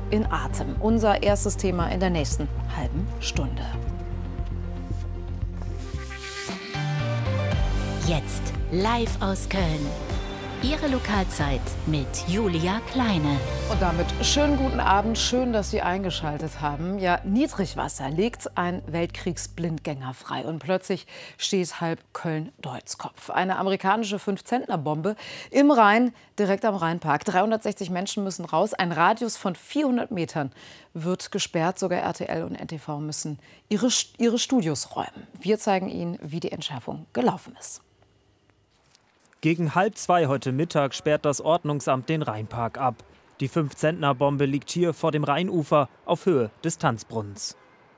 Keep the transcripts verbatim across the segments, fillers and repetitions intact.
in Atem. Unser erstes Thema in der nächsten halben Stunde. Jetzt live aus Köln. Ihre Lokalzeit mit Julia Kleine. Und damit schönen guten Abend, schön, dass Sie eingeschaltet haben. Ja, Niedrigwasser legt ein Weltkriegsblindgänger frei und plötzlich steht halb Köln-Deutzkopf. Eine amerikanische fünf-Zentner-Bombe im Rhein, direkt am Rheinpark. dreihundertsechzig Menschen müssen raus, ein Radius von vierhundert Metern wird gesperrt. Sogar R T L und N T V müssen ihre, ihre Studios räumen. Wir zeigen Ihnen, wie die Entschärfung gelaufen ist. Gegen halb zwei heute Mittag sperrt das Ordnungsamt den Rheinpark ab. Die fünf-Zentner-Bombe liegt hier vor dem Rheinufer auf Höhe des Tanzbrunnens.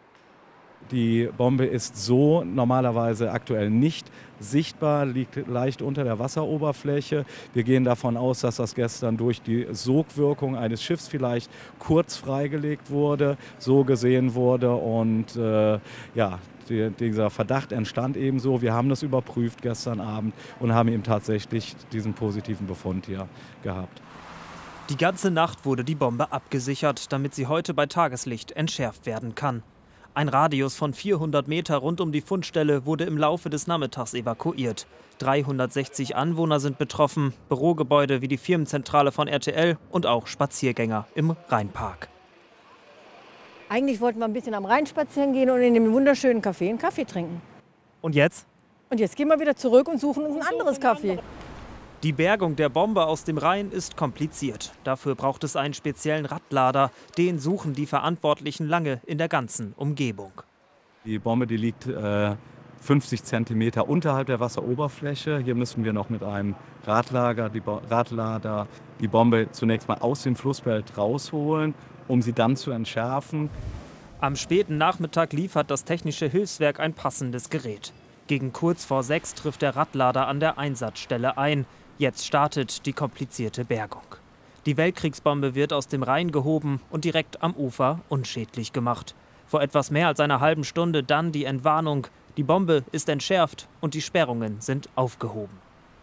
Die Bombe ist so normalerweise aktuell nicht sichtbar, liegt leicht unter der Wasseroberfläche. Wir gehen davon aus, dass das gestern durch die Sogwirkung eines Schiffs vielleicht kurz freigelegt wurde, so gesehen wurde und äh, ja. Dieser Verdacht entstand ebenso. Wir haben das überprüft gestern Abend und haben eben tatsächlich diesen positiven Befund hier gehabt. Die ganze Nacht wurde die Bombe abgesichert, damit sie heute bei Tageslicht entschärft werden kann. Ein Radius von vierhundert Meter rund um die Fundstelle wurde im Laufe des Nachmittags evakuiert. dreihundertsechzig Anwohner sind betroffen, Bürogebäude wie die Firmenzentrale von R T L und auch Spaziergänger im Rheinpark. Eigentlich wollten wir ein bisschen am Rhein spazieren gehen und in dem wunderschönen Café einen Kaffee trinken. Und jetzt? Und jetzt gehen wir wieder zurück und suchen uns ein anderes Café. Die Bergung der Bombe aus dem Rhein ist kompliziert. Dafür braucht es einen speziellen Radlader. Den suchen die Verantwortlichen lange in der ganzen Umgebung. Die Bombe, die liegt äh, fünfzig Zentimeter unterhalb der Wasseroberfläche. Hier müssen wir noch mit einem Radlager, die Bo- Radlader die Bombe zunächst mal aus dem Flussbett rausholen, um sie dann zu entschärfen. Am späten Nachmittag liefert das Technische Hilfswerk ein passendes Gerät. Gegen kurz vor sechs trifft der Radlader an der Einsatzstelle ein. Jetzt startet die komplizierte Bergung. Die Weltkriegsbombe wird aus dem Rhein gehoben und direkt am Ufer unschädlich gemacht. Vor etwas mehr als einer halben Stunde dann die Entwarnung. Die Bombe ist entschärft und die Sperrungen sind aufgehoben.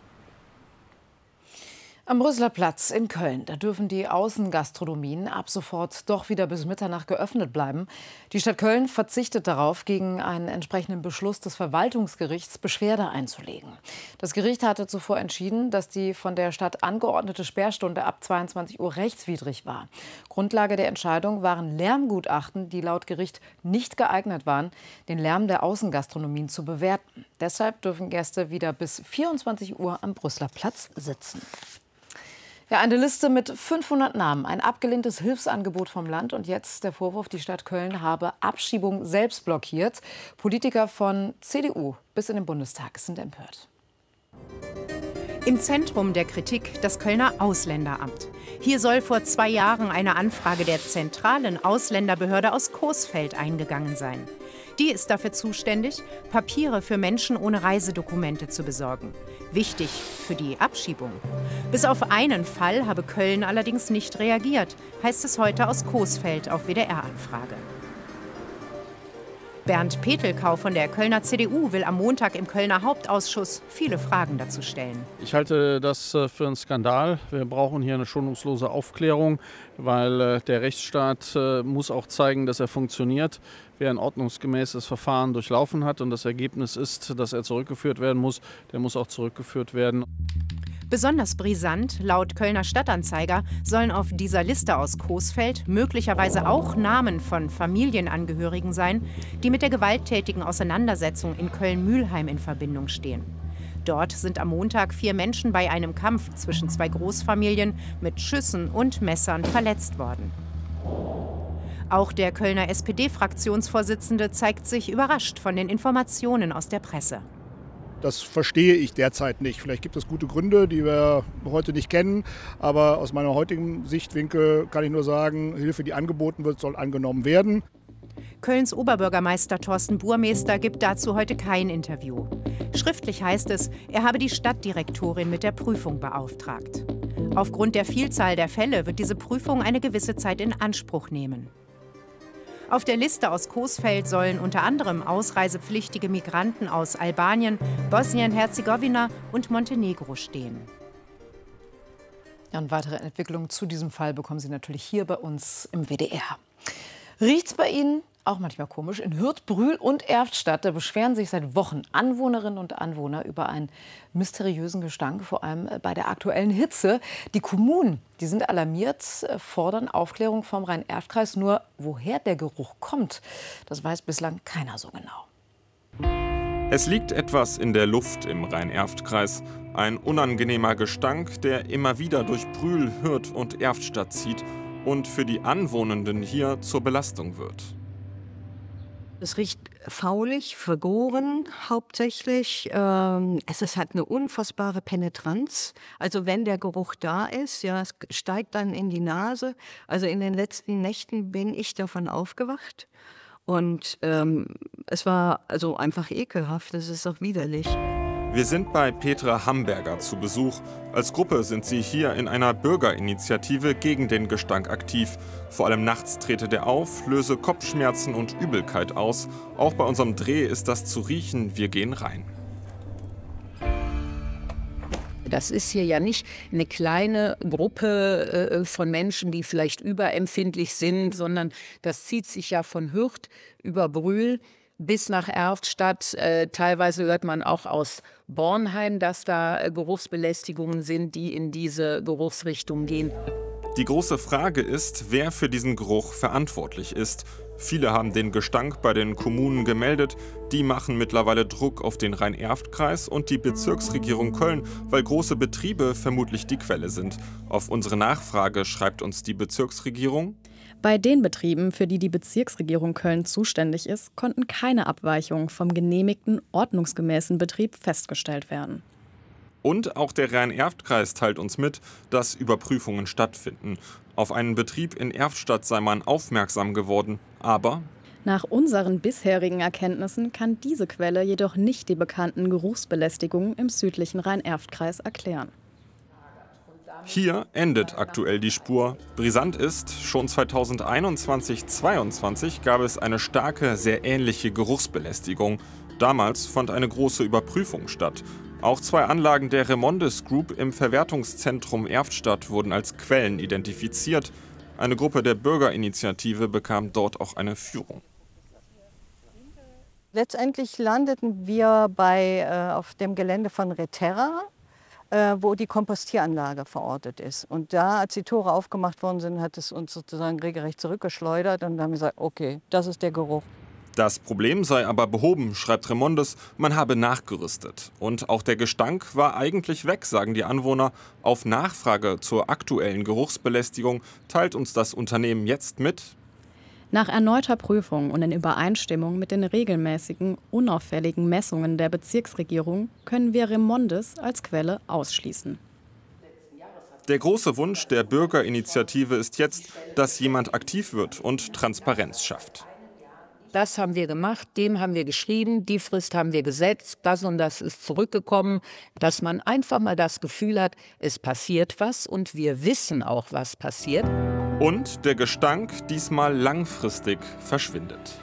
Am Brüsseler Platz in Köln, da dürfen die Außengastronomien ab sofort doch wieder bis Mitternacht geöffnet bleiben. Die Stadt Köln verzichtet darauf, gegen einen entsprechenden Beschluss des Verwaltungsgerichts Beschwerde einzulegen. Das Gericht hatte zuvor entschieden, dass die von der Stadt angeordnete Sperrstunde ab zweiundzwanzig Uhr rechtswidrig war. Grundlage der Entscheidung waren Lärmgutachten, die laut Gericht nicht geeignet waren, den Lärm der Außengastronomien zu bewerten. Deshalb dürfen Gäste wieder bis vierundzwanzig Uhr am Brüsseler Platz sitzen. Ja, eine Liste mit fünfhundert Namen, ein abgelehntes Hilfsangebot vom Land und jetzt der Vorwurf, die Stadt Köln habe Abschiebung selbst blockiert. Politiker von C D U bis in den Bundestag sind empört. Im Zentrum der Kritik das Kölner Ausländeramt. Hier soll vor zwei Jahren eine Anfrage der zentralen Ausländerbehörde aus Coesfeld eingegangen sein. Die ist dafür zuständig, Papiere für Menschen ohne Reisedokumente zu besorgen. Wichtig für die Abschiebung. Bis auf einen Fall habe Köln allerdings nicht reagiert, heißt es heute aus Coesfeld auf W D R-Anfrage. Bernd Petelkau von der Kölner C D U will am Montag im Kölner Hauptausschuss viele Fragen dazu stellen. Ich halte das für einen Skandal. Wir brauchen hier eine schonungslose Aufklärung, weil der Rechtsstaat muss auch zeigen, dass er funktioniert. Wer ein ordnungsgemäßes Verfahren durchlaufen hat und das Ergebnis ist, dass er zurückgeführt werden muss, der muss auch zurückgeführt werden. Besonders brisant, laut Kölner Stadtanzeiger, sollen auf dieser Liste aus Coesfeld möglicherweise auch Namen von Familienangehörigen sein, die mit der gewalttätigen Auseinandersetzung in Köln-Mülheim in Verbindung stehen. Dort sind am Montag vier Menschen bei einem Kampf zwischen zwei Großfamilien mit Schüssen und Messern verletzt worden. Auch der Kölner S P D-Fraktionsvorsitzende zeigt sich überrascht von den Informationen aus der Presse. Das verstehe ich derzeit nicht. Vielleicht gibt es gute Gründe, die wir heute nicht kennen. Aber aus meinem heutigen Sichtwinkel kann ich nur sagen, Hilfe, die angeboten wird, soll angenommen werden. Kölns Oberbürgermeister Thorsten Burmester gibt dazu heute kein Interview. Schriftlich heißt es, er habe die Stadtdirektorin mit der Prüfung beauftragt. Aufgrund der Vielzahl der Fälle wird diese Prüfung eine gewisse Zeit in Anspruch nehmen. Auf der Liste aus Coesfeld sollen unter anderem ausreisepflichtige Migranten aus Albanien, Bosnien-Herzegowina und Montenegro stehen. Ja, und weitere Entwicklungen zu diesem Fall bekommen Sie natürlich hier bei uns im W D R. Riecht's bei Ihnen auch manchmal komisch? In Hürth, Brühl und Erftstadt, da beschweren sich seit Wochen Anwohnerinnen und Anwohner über einen mysteriösen Gestank, vor allem bei der aktuellen Hitze. Die Kommunen, die sind alarmiert, fordern Aufklärung vom Rhein-Erft-Kreis. Nur woher der Geruch kommt, das weiß bislang keiner so genau. Es liegt etwas in der Luft im Rhein-Erft-Kreis. Ein unangenehmer Gestank, der immer wieder durch Brühl, Hürth und Erftstadt zieht und für die Anwohnenden hier zur Belastung wird. Es riecht faulig, vergoren hauptsächlich. Ähm, es ist, hat eine unfassbare Penetranz. Also wenn der Geruch da ist, ja, es steigt dann in die Nase. Also in den letzten Nächten bin ich davon aufgewacht. Und ähm, es war also einfach ekelhaft, es ist auch widerlich. Wir sind bei Petra Hamberger zu Besuch. Als Gruppe sind sie hier in einer Bürgerinitiative gegen den Gestank aktiv. Vor allem nachts trete der auf, löse Kopfschmerzen und Übelkeit aus. Auch bei unserem Dreh ist das zu riechen. Wir gehen rein. Das ist hier ja nicht eine kleine Gruppe äh, von Menschen, die vielleicht überempfindlich sind, sondern das zieht sich ja von Hürth über Brühl bis nach Erftstadt. Äh, teilweise hört man auch aus Bornheim, dass da äh, Geruchsbelästigungen sind, die in diese Geruchsrichtung gehen. Die große Frage ist, wer für diesen Geruch verantwortlich ist. Viele haben den Gestank bei den Kommunen gemeldet. Die machen mittlerweile Druck auf den Rhein-Erft-Kreis und die Bezirksregierung Köln, weil große Betriebe vermutlich die Quelle sind. Auf unsere Nachfrage schreibt uns die Bezirksregierung: Bei den Betrieben, für die die Bezirksregierung Köln zuständig ist, konnten keine Abweichungen vom genehmigten, ordnungsgemäßen Betrieb festgestellt werden. Und auch der Rhein-Erft-Kreis teilt uns mit, dass Überprüfungen stattfinden. Auf einen Betrieb in Erftstadt sei man aufmerksam geworden, aber nach unseren bisherigen Erkenntnissen kann diese Quelle jedoch nicht die bekannten Geruchsbelästigungen im südlichen Rhein-Erft-Kreis erklären. Hier endet aktuell die Spur. Brisant ist, schon zweitausendeinundzwanzig zweiundzwanzig gab es eine starke, sehr ähnliche Geruchsbelästigung. Damals fand eine große Überprüfung statt. Auch zwei Anlagen der Remondes Group im Verwertungszentrum Erftstadt wurden als Quellen identifiziert. Eine Gruppe der Bürgerinitiative bekam dort auch eine Führung. Letztendlich landeten wir bei, äh, auf dem Gelände von Reterra, äh, wo die Kompostieranlage verortet ist. Und da, als die Tore aufgemacht worden sind, hat es uns sozusagen regelrecht zurückgeschleudert. Und dann haben wir gesagt, okay, das ist der Geruch. Das Problem sei aber behoben, schreibt Remondes, man habe nachgerüstet. Und auch der Gestank war eigentlich weg, sagen die Anwohner. Auf Nachfrage zur aktuellen Geruchsbelästigung teilt uns das Unternehmen jetzt mit: Nach erneuter Prüfung und in Übereinstimmung mit den regelmäßigen, unauffälligen Messungen der Bezirksregierung können wir Remondes als Quelle ausschließen. Der große Wunsch der Bürgerinitiative ist jetzt, dass jemand aktiv wird und Transparenz schafft. Das haben wir gemacht, dem haben wir geschrieben, die Frist haben wir gesetzt, das und das ist zurückgekommen, dass man einfach mal das Gefühl hat, es passiert was und wir wissen auch, was passiert. Und der Gestank diesmal langfristig verschwindet.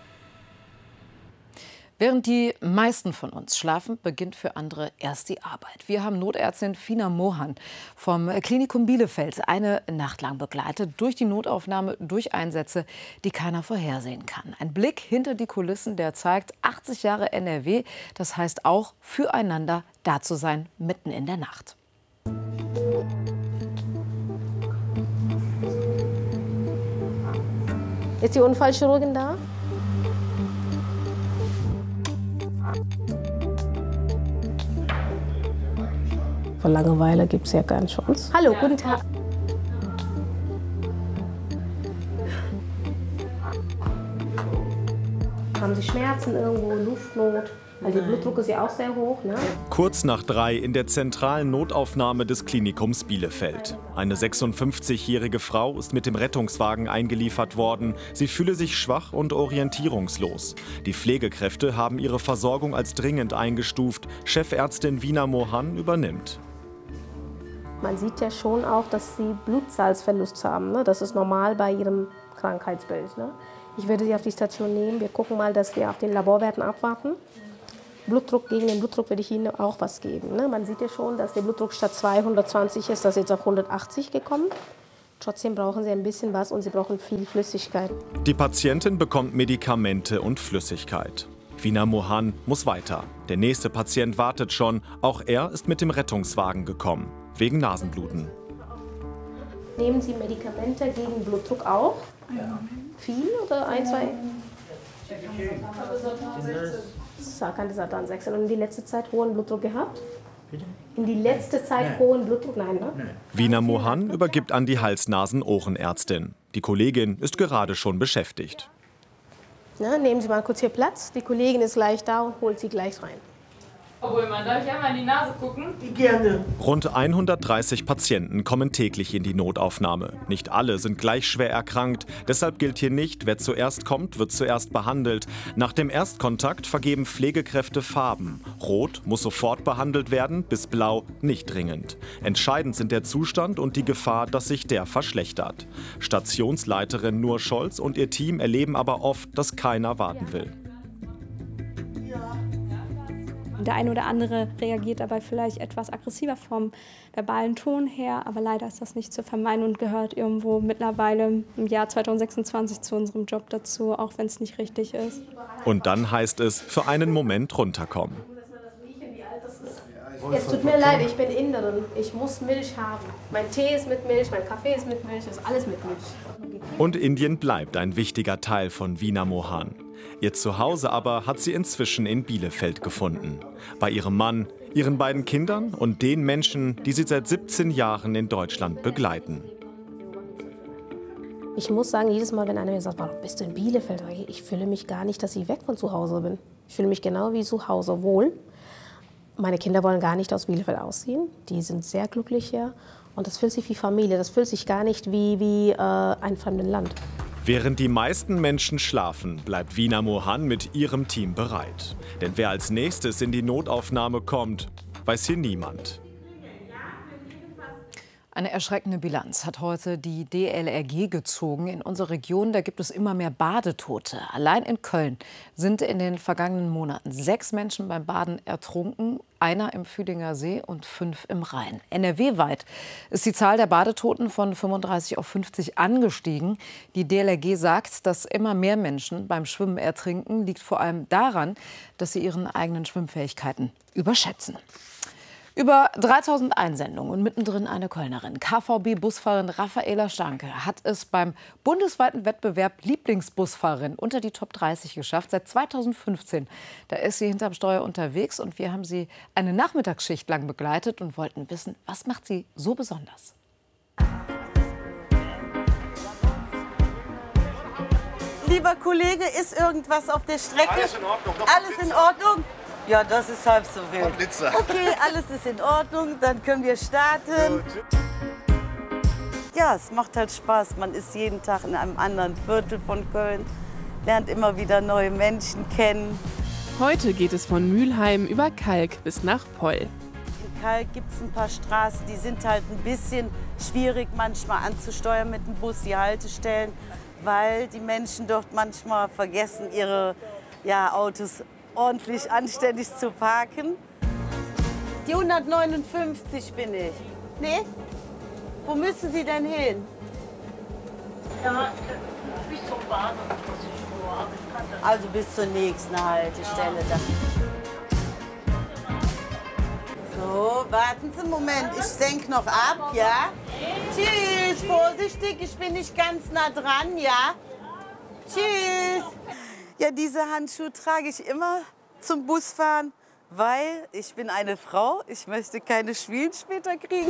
Während die meisten von uns schlafen, beginnt für andere erst die Arbeit. Wir haben Notärztin Fina Mohan vom Klinikum Bielefeld eine Nacht lang begleitet, durch die Notaufnahme, durch Einsätze, die keiner vorhersehen kann. Ein Blick hinter die Kulissen, der zeigt, achtzig Jahre N R W, das heißt auch füreinander da zu sein, mitten in der Nacht. Ist die Unfallchirurgin da? Vor Langeweile gibt es ja keine Chance. Hallo, guten Tag. Haben Sie Schmerzen irgendwo, Luftnot? Weil der Blutdruck ist ja auch sehr hoch, ne? Kurz nach drei in der zentralen Notaufnahme des Klinikums Bielefeld. Eine sechsundfünfzigjährige Frau ist mit dem Rettungswagen eingeliefert worden. Sie fühle sich schwach und orientierungslos. Die Pflegekräfte haben ihre Versorgung als dringend eingestuft. Chefärztin Fina Mohan übernimmt. Man sieht ja schon auch, dass sie Blutsalzverlust haben, ne? Das ist normal bei ihrem Krankheitsbild, ne? Ich werde sie auf die Station nehmen. Wir gucken mal, dass wir auf den Laborwerten abwarten. Blutdruck, gegen den Blutdruck werde ich Ihnen auch was geben. Ne? Man sieht ja schon, dass der Blutdruck statt zweihundertzwanzig ist, das ist jetzt auf hundertachtzig gekommen. Trotzdem brauchen Sie ein bisschen was und Sie brauchen viel Flüssigkeit. Die Patientin bekommt Medikamente und Flüssigkeit. Wiener Mohan muss weiter. Der nächste Patient wartet schon. Auch er ist mit dem Rettungswagen gekommen, wegen Nasenbluten. Nehmen Sie Medikamente gegen Blutdruck auch? Ja. Viel oder ein, zwei? Satan sechs. Und in die letzte Zeit hohen Blutdruck gehabt? Bitte? In die letzte Zeit Nein. hohen Blutdruck? Nein, ne? Nein. Wiener Mohan übergibt an die Hals-Nasen-Ohrenärztin. Die Kollegin ist gerade schon beschäftigt. Na, nehmen Sie mal kurz hier Platz. Die Kollegin ist gleich da und holt Sie glich rein. Obwohl, man darf ich einmal in die Nase gucken? Gerne. Rund hundertdreißig Patienten kommen täglich in die Notaufnahme. Nicht alle sind gleich schwer erkrankt. Deshalb gilt hier nicht, wer zuerst kommt, wird zuerst behandelt. Nach dem Erstkontakt vergeben Pflegekräfte Farben. Rot muss sofort behandelt werden, bis blau nicht dringend. Entscheidend sind der Zustand und die Gefahr, dass sich der verschlechtert. Stationsleiterin Nur Scholz und ihr Team erleben aber oft, dass keiner warten will. Der eine oder andere reagiert dabei vielleicht etwas aggressiver vom verbalen Ton her, aber leider ist das nicht zu vermeiden und gehört irgendwo mittlerweile im Jahr zweitausendsechsundzwanzig zu unserem Job dazu, auch wenn es nicht richtig ist. Und dann heißt es, für einen Moment runterkommen. Es tut mir leid, ich bin Inderin. Ich muss Milch haben. Mein Tee ist mit Milch, mein Kaffee ist mit Milch, ist alles mit Milch. Und Indien bleibt ein wichtiger Teil von Wiener Mohan. Ihr Zuhause aber hat sie inzwischen in Bielefeld gefunden. Bei ihrem Mann, ihren beiden Kindern und den Menschen, die sie seit siebzehn Jahren in Deutschland begleiten. Ich muss sagen, jedes Mal, wenn einer mir sagt, warum bist du in Bielefeld? Ich fühle mich gar nicht, dass ich weg von zu Hause bin. Ich fühle mich genau wie zu Hause wohl. Meine Kinder wollen gar nicht aus Bielefeld ausziehen. Die sind sehr glücklich hier. Und das fühlt sich wie Familie. Das fühlt sich gar nicht wie, wie äh, ein fremdes Land. Während die meisten Menschen schlafen, bleibt Wiener Mohan mit ihrem Team bereit. Denn wer als nächstes in die Notaufnahme kommt, weiß hier niemand. Eine erschreckende Bilanz hat heute die D L R G gezogen. In unserer Region, da gibt es immer mehr Badetote. Allein in Köln sind in den vergangenen Monaten sechs Menschen beim Baden ertrunken, einer im Fühlinger See und fünf im Rhein. N R W-weit ist die Zahl der Badetoten von fünfunddreißig auf fünfzig angestiegen. Die D L R G sagt, dass immer mehr Menschen beim Schwimmen ertrinken, liegt vor allem daran, dass sie ihren eigenen Schwimmfähigkeiten überschätzen. Über dreitausend Einsendungen und mittendrin eine Kölnerin. K V B-Busfahrerin Raffaela Stanke hat es beim bundesweiten Wettbewerb Lieblingsbusfahrerin unter die Top dreißig geschafft. Seit zweitausendfünfzehn. Da ist sie hinterm Steuer unterwegs und wir haben sie eine Nachmittagsschicht lang begleitet und wollten wissen, was macht sie so besonders. Lieber Kollege, ist irgendwas auf der Strecke? Alles in Ordnung. Alles in Ordnung? Ja, das ist halb so wild. Blitzer. Okay, alles ist in Ordnung, dann können wir starten. Ja, es macht halt Spaß. Man ist jeden Tag in einem anderen Viertel von Köln, lernt immer wieder neue Menschen kennen. Heute geht es von Mülheim über Kalk bis nach Poll. In Kalk gibt es ein paar Straßen, die sind halt ein bisschen schwierig manchmal anzusteuern mit dem Bus, die Haltestellen, weil die Menschen dort manchmal vergessen, ihre ja, Autos ordentlich, anständig zu parken. Die hundertneunundfünfzig bin ich. Nee? Wo müssen Sie denn hin? Ja, bis zum Bahnhof. Also bis zur nächsten Haltestelle. Ja. So, warten Sie einen Moment. Ich senke noch ab, ja? Tschüss, vorsichtig, ich bin nicht ganz nah dran, ja? Tschüss. Ja, diese Handschuhe trage ich immer zum Busfahren, weil ich bin eine Frau. Ich möchte keine Schwielen später kriegen.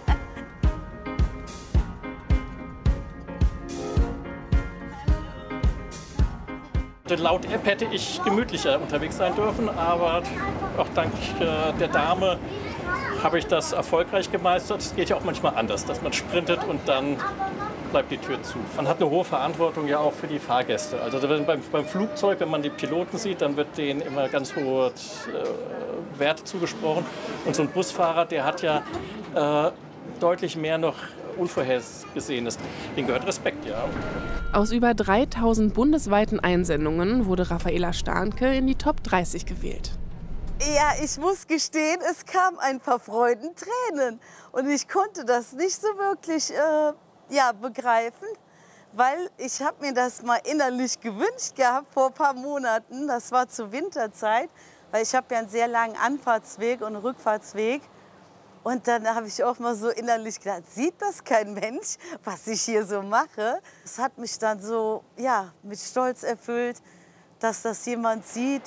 Laut App hätte ich gemütlicher unterwegs sein dürfen, aber auch dank der Dame habe ich das erfolgreich gemeistert. Es geht ja auch manchmal anders, dass man sprintet und dann bleibt die Tür zu. Man hat eine hohe Verantwortung ja auch für die Fahrgäste. Also beim, beim Flugzeug, wenn man die Piloten sieht, dann wird denen immer ganz hohe äh, Werte zugesprochen. Und so ein Busfahrer, der hat ja äh, deutlich mehr noch Unvorhergesehenes. Dem gehört Respekt, ja. Aus über dreitausend bundesweiten Einsendungen wurde Raffaela Stanke in die Top dreißig gewählt. Ja, ich muss gestehen, es kamen ein paar Freudentränen. Und ich konnte das nicht so wirklich äh, ja, begreifen, weil ich habe mir das mal innerlich gewünscht gehabt vor ein paar Monaten. Das war zur Winterzeit, weil ich habe ja einen sehr langen Anfahrtsweg und Rückfahrtsweg. Und dann habe ich auch mal so innerlich gedacht, sieht das kein Mensch, was ich hier so mache? Das hat mich dann so ja, mit Stolz erfüllt, dass das jemand sieht.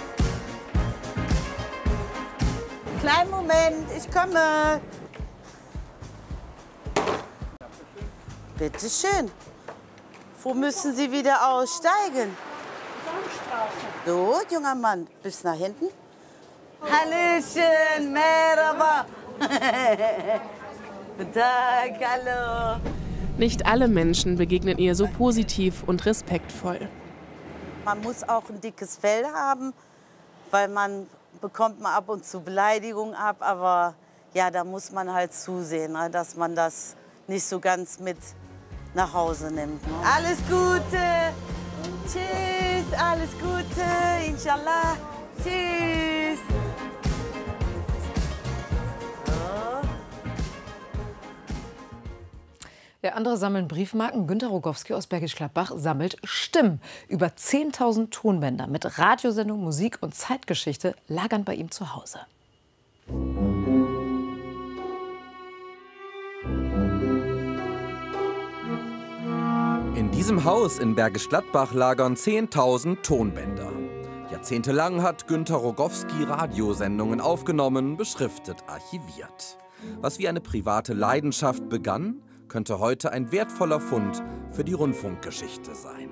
Kleinen Moment, ich komme. Bitte schön. Wo müssen Sie wieder aussteigen? So, junger Mann, bis nach hinten. Hallöchen, merhaba. Guten Tag, hallo. Nicht alle Menschen begegnen ihr so positiv und respektvoll. Man muss auch ein dickes Fell haben, weil man bekommt man ab und zu Beleidigungen ab. Aber ja, da muss man halt zusehen, ne, dass man das nicht so ganz mit nach Hause nimmt. Ne? Alles Gute. Tschüss, alles Gute, inshallah. Tschüss. Ja, andere sammeln Briefmarken. Günter Rogowski aus Bergisch Gladbach sammelt Stimmen. Über zehntausend Tonbänder mit Radiosendung, Musik und Zeitgeschichte lagern bei ihm zu Hause. In diesem Haus in Bergisch Gladbach lagern zehntausend Tonbänder. Jahrzehntelang hat Günter Rogowski Radiosendungen aufgenommen, beschriftet, archiviert. Was wie eine private Leidenschaft begann, könnte heute ein wertvoller Fund für die Rundfunkgeschichte sein.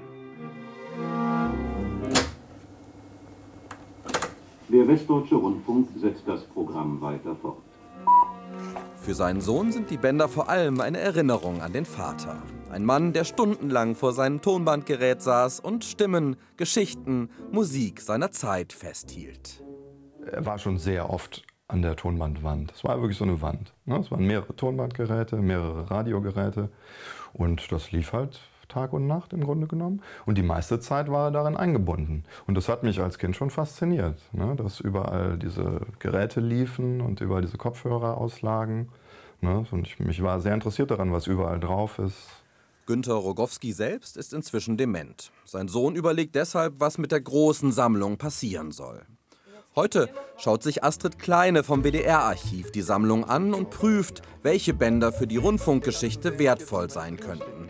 Der Westdeutsche Rundfunk setzt das Programm weiter fort. Für seinen Sohn sind die Bänder vor allem eine Erinnerung an den Vater. Ein Mann, der stundenlang vor seinem Tonbandgerät saß und Stimmen, Geschichten, Musik seiner Zeit festhielt. Er war schon sehr oft an der Tonbandwand. Es war wirklich so eine Wand. Es waren mehrere Tonbandgeräte, mehrere Radiogeräte und das lief halt Tag und Nacht im Grunde genommen. Und die meiste Zeit war er darin eingebunden. Und das hat mich als Kind schon fasziniert, ne? Dass überall diese Geräte liefen und überall diese Kopfhörer auslagen. Ne? Und ich, mich war sehr interessiert daran, was überall drauf ist. Günter Rogowski selbst ist inzwischen dement. Sein Sohn überlegt deshalb, was mit der großen Sammlung passieren soll. Heute schaut sich Astrid Kleine vom W D R-Archiv die Sammlung an und prüft, welche Bänder für die Rundfunkgeschichte wertvoll sein könnten.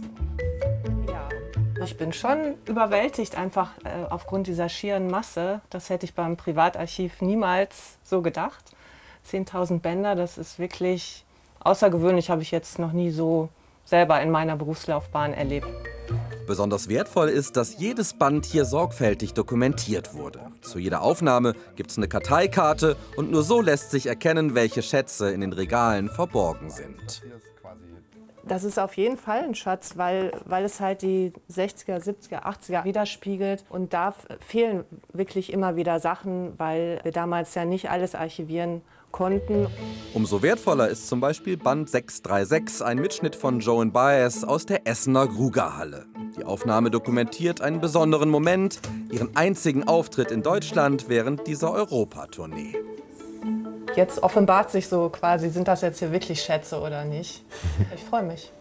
Ich bin schon überwältigt, einfach äh, aufgrund dieser schieren Masse. Das hätte ich beim Privatarchiv niemals so gedacht. zehntausend Bänder, das ist wirklich außergewöhnlich, habe ich jetzt noch nie so selber in meiner Berufslaufbahn erlebt. Besonders wertvoll ist, dass jedes Band hier sorgfältig dokumentiert wurde. Zu jeder Aufnahme gibt es eine Karteikarte und nur so lässt sich erkennen, welche Schätze in den Regalen verborgen sind. Das ist auf jeden Fall ein Schatz, weil, weil es halt die sechziger, siebziger, achtziger widerspiegelt. Und da fehlen wirklich immer wieder Sachen, weil wir damals ja nicht alles archivieren konnten. Umso wertvoller ist zum Beispiel Band sechshundertsechsunddreißig, ein Mitschnitt von Joan Baez aus der Essener Grugahalle. Die Aufnahme dokumentiert einen besonderen Moment, ihren einzigen Auftritt in Deutschland während dieser Europatournee. Jetzt offenbart sich so quasi, sind das jetzt hier wirklich Schätze oder nicht? Ich freue mich.